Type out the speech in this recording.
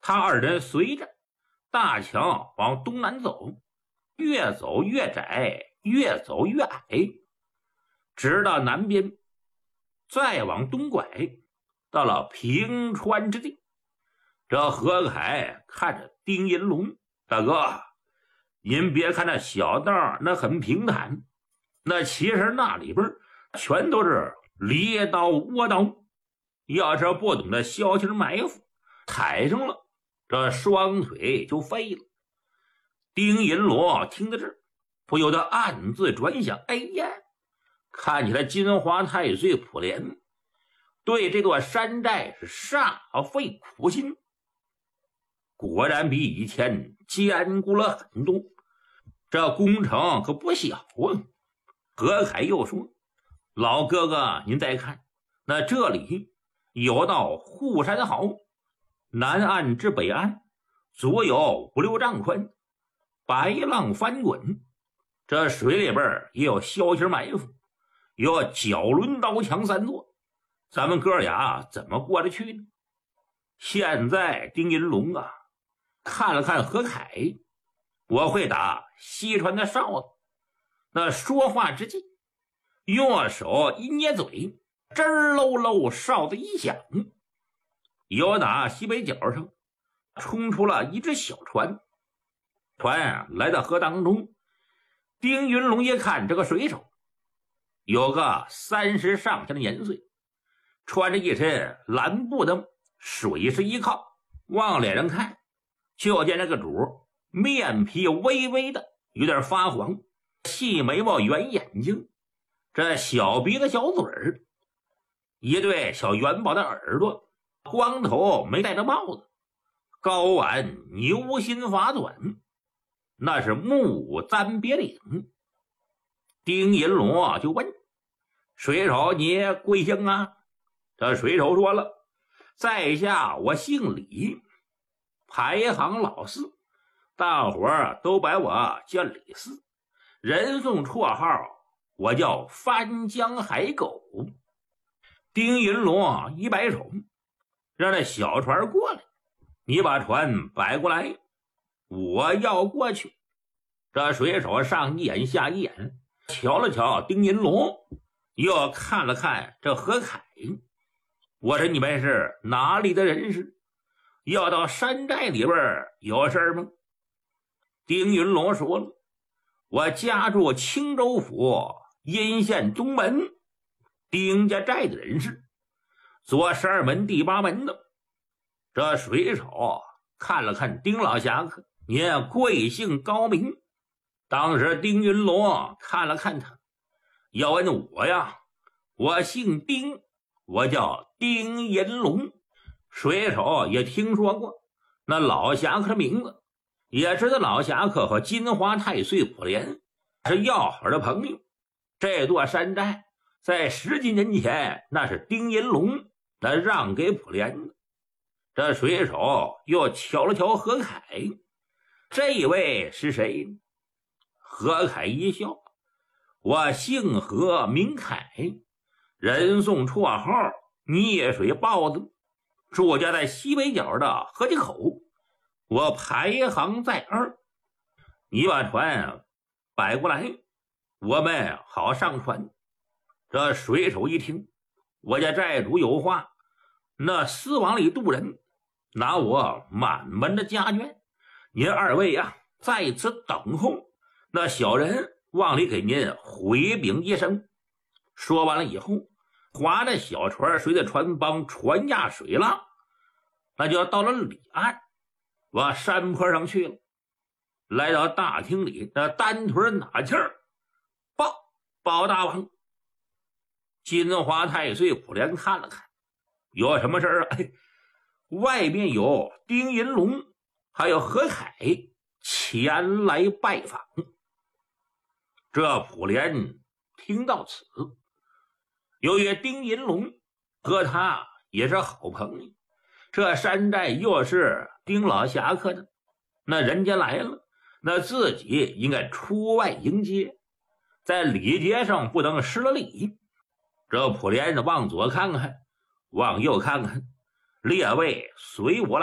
他二人随着大墙往东南走，越走越窄，越走越矮，直到南边，再往东拐，到了平川之地。这何凯看着丁银龙，大哥，您别看那小道那很平坦，那其实那里边全都是猎刀窝刀，要是不懂得小心埋伏，踩上了这双腿就废了。丁银龙听到这儿，不由得暗自转想，哎呀，看起来金华太岁普莲对这座山寨是煞费苦心，果然比以前坚固了很多，这工程可不小啊。何凯又说，老哥哥您再看，那这里有道护山壕，南岸至北岸足有5、6丈宽，白浪翻滚，这水里边也有小型埋伏，有角轮刀墙3座，咱们哥俩怎么过得去呢？现在丁银龙啊看了看何凯，我会打西川的哨子。那说话之际，用手一捏嘴，吱喽喽哨子一响，由打西北角上冲出了一只小船，船来到河当中。丁云龙一看这个水手有个30上下的年岁，穿着一身蓝布的水势衣靠，往脸上看就见这个主面皮微微的有点发黄，细眉毛圆眼睛，这小鼻子小嘴儿，一对小元宝的耳朵，光头没戴着帽子，高挽牛心发短，那是木簪别领。丁银龙就问水手，你贵姓啊？这水手说了，在下我姓李，排行老四，大伙儿都把我叫李四，人送绰号我叫翻江海狗。丁银龙一摆手，让那小船过来，你把船摆过来，我要过去。这水手上一眼下一眼，瞧了瞧丁银龙，又看了看这何凯，我说你们是哪里的人士？要到山寨里边有事吗？丁云龙说了，我家住青州府阴县东门丁家寨的人士，做12门第8门的。这水手看了看丁老侠客，您贵姓高明？当时丁云龙看了看他，要问我呀，我姓丁，我叫丁银龙。水手也听说过那老侠客的名字，也知道老侠客和金华太岁普莲是要好的朋友。这座山寨在10几年前那是丁银龙那让给普莲的。这水手又瞧了瞧何凯，这位是谁呢？何凯一笑，我姓何名凯，人送绰号溺水豹子，住家在西北角的河堤口，我排行在2。你把船摆过来，我们好上船。这水手一听，我家寨主有话，那私往里渡人，拿我满门的家眷，您2位呀在此等候，那小人往里给您回禀一声。说完了以后，划着小船随着船帮船压水浪，那就到了里岸，往山坡上去了。来到大厅里，那单腿拿劲儿，报大王。金华太岁普莲看了看，有什么事啊？外面有丁银龙还有何凯前来拜访。这普莲听到此，由于丁银龙和他也是好朋友，这山寨又是丁老侠客的，那人家来了，那自己应该出外迎接，在礼节上不能失了礼。这普莲往左看看，往右看看，列位随我来。